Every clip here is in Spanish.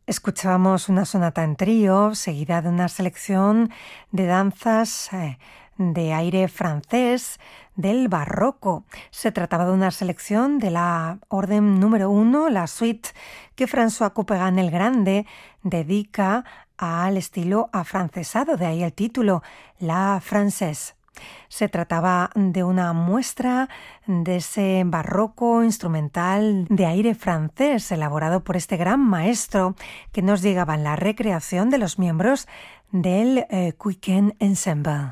Escuchábamos una sonata en trío, seguida de una selección de danzas de aire francés del barroco. Se trataba de una selección de la orden número 1, la suite que François Couperin el Grande dedica al estilo afrancesado, de ahí el título, La Française. Se trataba de una muestra de ese barroco instrumental de aire francés elaborado por este gran maestro que nos llegaba en la recreación de los miembros del Quicken Ensemble.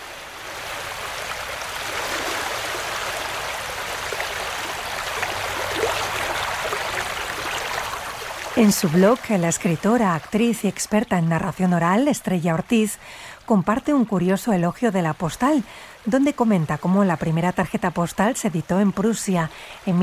En su blog, la escritora, actriz y experta en narración oral, Estrella Ortiz, comparte un curioso elogio de la postal, donde comenta cómo la primera tarjeta postal se editó en Prusia en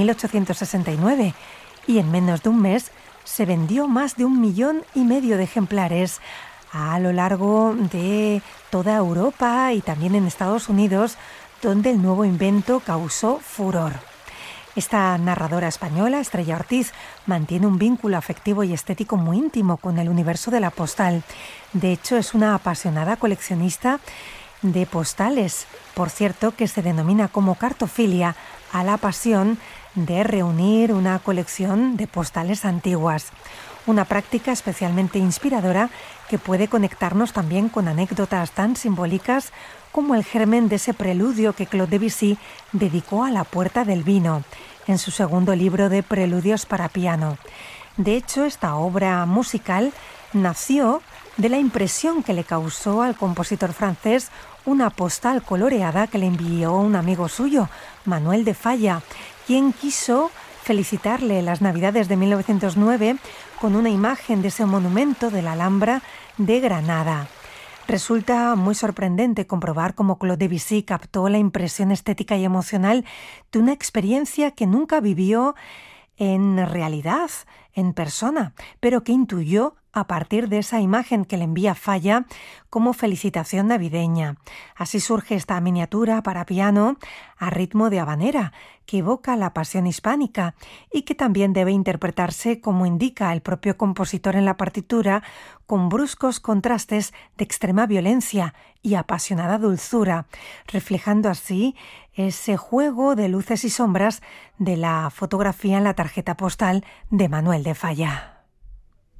1869 y en menos de un mes se vendió más de 1,5 millones de ejemplares a lo largo de toda Europa y también en Estados Unidos, donde el nuevo invento causó furor. Esta narradora española, Estrella Ortiz, mantiene un vínculo afectivo y estético muy íntimo con el universo de la postal. De hecho, es una apasionada coleccionista de postales. Por cierto, que se denomina como cartofilia a la pasión de reunir una colección de postales antiguas. Una práctica especialmente inspiradora que puede conectarnos también con anécdotas tan simbólicas como el germen de ese preludio que Claude Debussy dedicó a la puerta del vino, en su segundo libro de preludios para piano. De hecho, esta obra musical nació de la impresión que le causó al compositor francés una postal coloreada que le envió un amigo suyo, Manuel de Falla, quien quiso felicitarle las Navidades de 1909 con una imagen de ese monumento de la Alhambra de Granada. Resulta muy sorprendente comprobar cómo Claude Debussy captó la impresión estética y emocional de una experiencia que nunca vivió en realidad, en persona, pero que intuyó a partir de esa imagen que le envía Falla como felicitación navideña. Así surge esta miniatura para piano a ritmo de habanera, que evoca la pasión hispánica y que también debe interpretarse como indica el propio compositor en la partitura, con bruscos contrastes de extrema violencia y apasionada dulzura, reflejando así ese juego de luces y sombras de la fotografía en la tarjeta postal de Manuel de Falla.